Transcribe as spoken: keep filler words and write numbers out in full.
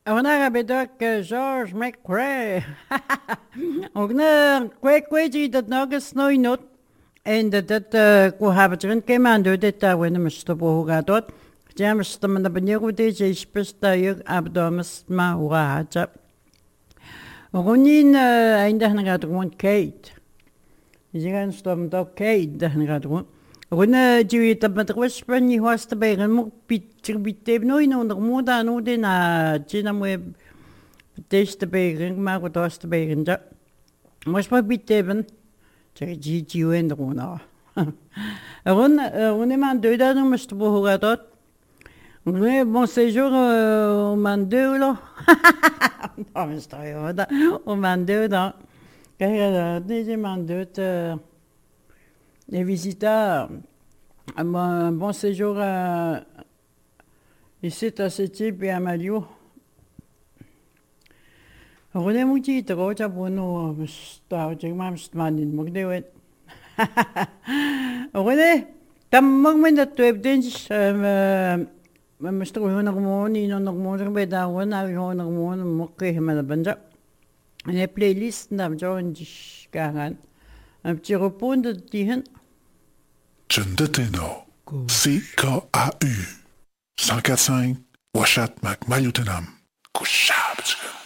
On a bedok George McRae. Ogna kwe kwe ji dat nagas noi not. En dat dat ko hebben erin keman do dit daar wanneer me stoppen hoe gaat dat. Jam stemmen de beneden deze is best daar je abdomen maar hoe gaat het. Ronin eindig naar het gewoon Kate. Je gaan stemmen dat Kate daar naar het gewoon. Runa jiwi ta madrash pani hosta bayran mo pitcher bitte no ino onder moda no de na china mo test bayran ma ko tosta bayran ja mos pa bitte ben ja ji ji en runa run run man de da no must bo hoga tot run bon séjour au man de lo non mais sta yo da au man de da que des man de les visiteurs, un bon séjour à, ici à Sétip et à Malio. René Mouti, tu vois, tu as pour nous, tu as dit, mam, je te mande une mouque de ouet. René, tu as mouque de tu es bien, je te trouve un hormone, il y a un hormone, je vais dans un hormone, mouque, je me l'abandonne. Une playlist, tu as dit, un petit repos de Tihen. Tchendeteno, C K A U, cent quatre cinq, Washat Mac Mayutenam, Kushab.